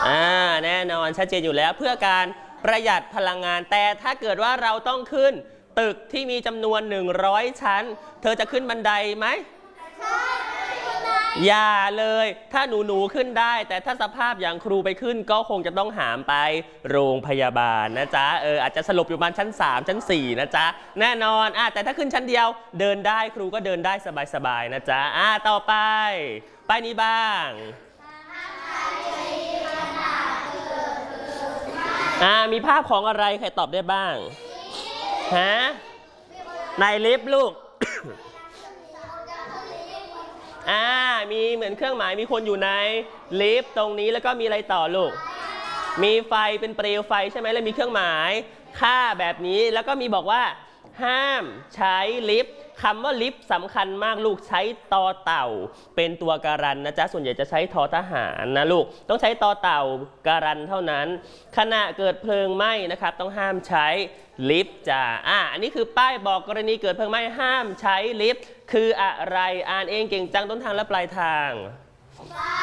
แน่นอนชัดเจนอยู่แล้วเพื่อการประหยัดพลังงานแต่ถ้าเกิดว่าเราต้องขึ้นตึกที่มีจำนวน100ชั้นเธอจะขึ้นบันไดไหมอย่าเลยถ้าหนูขึ้นได้แต่ถ้าสภาพอย่างครูไปขึ้นก็คงจะต้องหามไปโรงพยาบาลนะจ๊ะอาจจะสลบอยู่ประมาณชั้น3ชั้น4นะจ๊ะแน่นอนแต่ถ้าขึ้นชั้นเดียวเดินได้ครูก็เดินได้สบายๆนะจ๊ะต่อไปป้ายนี้บ้างมีภาพของอะไรใครตอบได้บ้างฮะในลิฟต์ลูก มีเหมือนเครื่องหมายมีคนอยู่ในลิฟต์ตรงนี้แล้วก็มีอะไรต่อลูกมีไฟเป็นเปลวไฟใช่ไหมแล้วมีเครื่องหมายค่าแบบนี้แล้วก็มีบอกว่าห้ามใช้ลิฟต์คำว่าลิฟต์สำคัญมากลูกใช้ตอเต่าเป็นตัวการันนะจ๊ะส่วนใหญ่จะใช้ทอทหารนะลูกต้องใช้ตอเต่าการันเท่านั้นขณะเกิดเพลิงไหม้นะครับต้องห้ามใช้ลิฟต์จ้ะอันนี้คือป้ายบอกกรณีเกิดเพลิงไหม้ห้ามใช้ลิฟต์คืออะไรอ่านเองเก่งจังต้นทางและปลายทาง